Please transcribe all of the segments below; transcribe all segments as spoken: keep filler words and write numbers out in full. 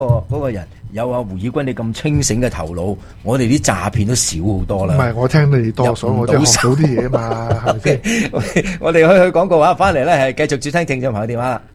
嗰、那個人有阿胡以軍你咁清醒嘅頭腦，我哋啲詐騙都少好多啦。 唔係我聽你多，所以我真係學到啲嘢嘛，係咪先？ 我哋去去廣告話翻嚟咧，係繼續接聽聽眾朋友電話啦。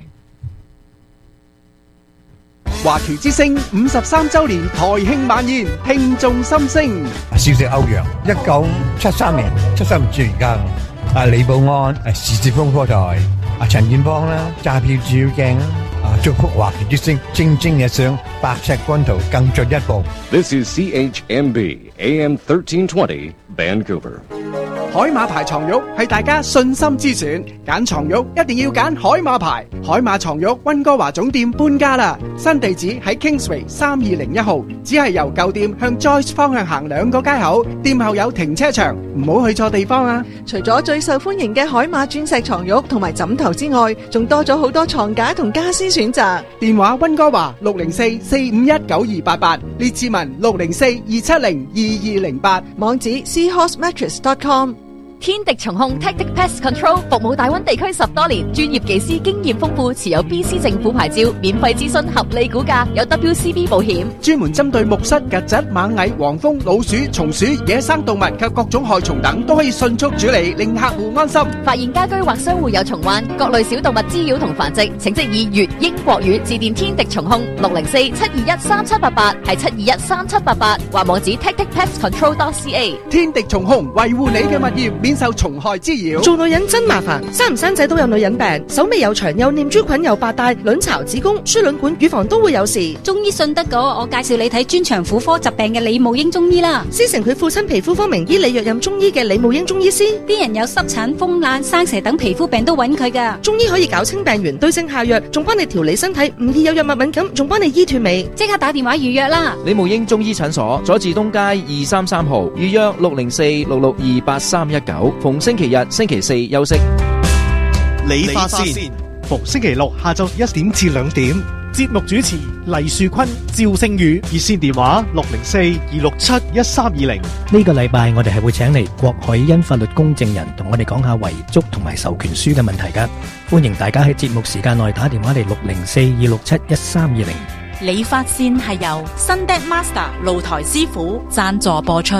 華僑之聲五十三周年台慶晚宴，聽眾心聲。 消息歐陽，一九七三年七十五歲而家，啊李寶安，誒時事風波台，啊陳建邦啦，詐騙照鏡啦，啊祝福華僑之聲蒸蒸日上，白石軍圖更進一步。 This is C H M B A M thirteen twenty Vancouver。 海馬牌床褥係大家信心之選，揀床褥一定要揀海馬牌。海馬床褥溫哥華總店搬家啦，新地址喺 Kingsway 三二零一號，只係由舊店向 Joyce 方向行兩個街口，店後有停車場，唔好去錯地方啊！ 除咗最受歡迎嘅海馬鑽石床褥同埋枕頭之外，仲多咗好多床架同家私選擇。 電話溫哥華六零四四五一九二八八，列治文六零四二七零二二零八， 網址 seahorse mattress dot com。 天敵蟲控 Tactic Pest Control 服務大灣地區十多年，專業技師經驗豐富，持有 B C 政府牌照，免費諮詢，合理估價，有 W C B 保險， 專門針對木虱、曱甴、螞蟻、黃蜂、老鼠、松鼠、野生動物及各種害蟲等，都可以迅速處理，令客戶安心。 發現家居或商戶有蟲患，各類小動物滋擾同繁殖，請即以粵英國語致電天敵蟲控六零四七二一三七八八，係七二一三七八八，或網址 tactic pest control dot c a。 天敵蟲控維護你嘅物業，免受蟲害滋擾。 做女人真麻煩，生唔生仔都有女人病，手尾又長，又念珠菌，又白帶，卵巢、子宮、輸卵管、乳房都會有事。 中醫信得過，我介紹你睇專長婦科疾病嘅李慕英中醫啦。 師承佢父親皮膚科名醫李若任中醫嘅李慕英中醫師， 啲人有濕疹、風癩、生蛇等皮膚病都揾佢噶。 中醫可以搞清病源，對症下藥，仲幫你調理身體，唔易有藥物敏感，仲幫你醫脫尾。 即刻打電話預約啦！ 李慕英中醫診所，佐治東街二三三號，預約六零四六六二八三一九，逢星期日、星期四休息。 理髮線，逢星期六下晝一點至兩點。節目主持黎樹坤、趙星宇，熱線電話六零四二六七一三二零。 呢個禮拜我哋係會請嚟郭海欣法律公證人同我哋講下遺囑同埋授權書嘅問題噶，歡迎大家喺節目時間內打電話嚟六零四二六七一三二零。 理髮線係由 Sunday Master 露台師傅贊助播出。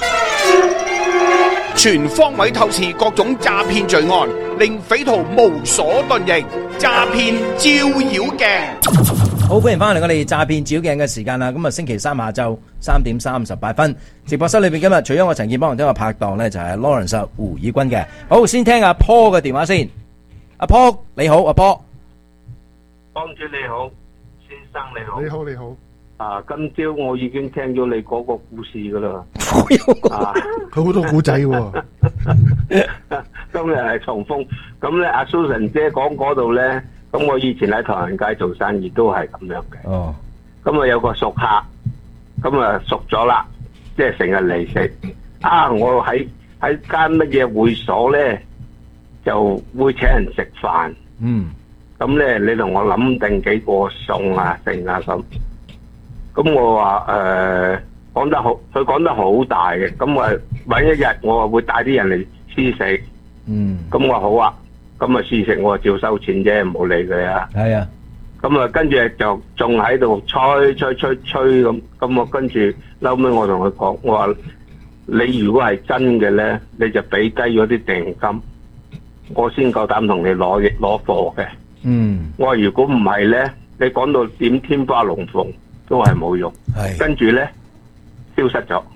全方位透視各種詐騙罪案，令匪徒無所遁形。詐騙照妖鏡， 好歡迎翻嚟我哋詐騙照妖鏡嘅時間啦！咁啊，星期三下晝三點三十八分，直播室裏邊今日除咗我陳建邦，同我拍檔咧就係 Lawrence 胡以軍嘅。好，先聽阿 Paul 嘅電話先。阿 Paul 你好，阿 Paul， 幫主你好，先生你好， 你好你好。 啊！今朝我已經聽咗你嗰個故事噶啦， 啊，佢好多故仔喎。 今日係重豐，咁咧阿 Susan 姐講嗰度咧，咁我以前喺唐人街做生意都係咁樣嘅。哦，咁啊有個熟客，咁啊熟咗啦，即係成日嚟食。啊，我喺喺間乜嘢會所咧，就會請人食飯。嗯，咁咧你同我諗定幾個餸啊，剩啊咁。咁我話誒講得好，佢講得好大嘅。咁我揾一日，我會帶啲人嚟試食。嗯。咁我話好啊，咁啊試食我照收錢啫，唔好理佢啊。係啊。咁啊跟住就仲喺度吹吹吹吹咁，咁我跟住後尾我同佢講，我話你如果係真嘅咧，你就俾低咗啲訂金，我先夠膽同你攞嘢攞貨嘅。嗯。我話如果唔係咧，你講到點天花龍鳳都係冇用，跟住咧消失咗，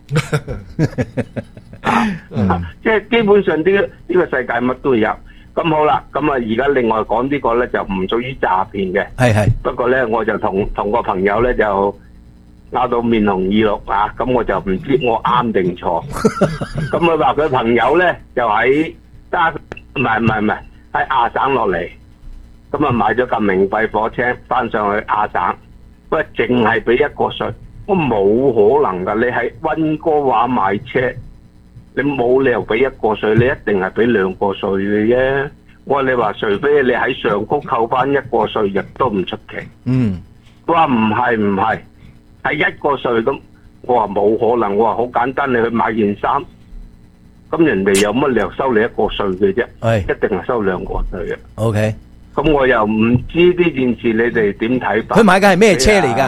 啊嗯、即係基本上呢、這個呢、這個世界乜都有。咁好啦，咁啊而家另外講呢個咧就唔屬於詐騙嘅，係係。不過咧我就同同個朋友咧就拗到面紅耳綠啊，咁我就唔知我啱定錯。咁佢話佢朋友咧就喺加唔係唔係唔係喺亞省落嚟，咁啊買咗架名貴火車翻上去亞省。不過淨係俾一個稅，我冇可能噶。你喺溫哥華買車，你冇理由俾一個稅，你一定係俾兩個稅嘅啫。我話你話，除非你喺上高扣翻一個稅，亦都唔出奇。嗯，佢話唔係唔係，係一個稅咁。我話冇可能，我話好簡單，你去買件衫，咁人哋有乜理由收你一個稅嘅啫？係一定係收兩個稅嘅。O K。 咁我又唔知呢件事你哋點睇法？ 佢買嘅係咩車嚟㗎？